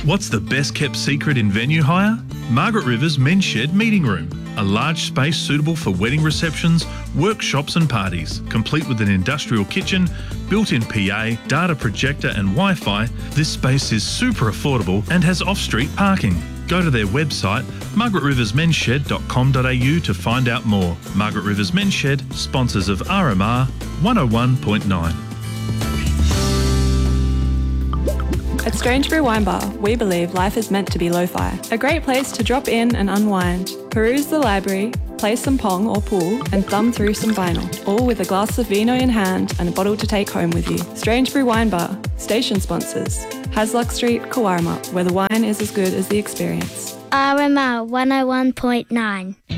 What's the best kept secret in venue hire? Margaret River's Men's Shed Meeting Room. A large space suitable for wedding receptions, workshops and parties. Complete with an industrial kitchen, built-in PA, data projector and Wi-Fi, this space is super affordable and has off-street parking. Go to their website, margaretriversmensshed.com.au to find out more. Margaret Rivers Men's Shed, sponsors of RMR 101.9. At Strange Brew Wine Bar, we believe life is meant to be lo-fi. A great place to drop in and unwind, peruse the library, play some pong or pool, and thumb through some vinyl, all with a glass of vino in hand and a bottle to take home with you. Strange Brew Wine Bar, station sponsors. Hasluck Street, Kawarma, where the wine is as good as the experience. RMR 101.9.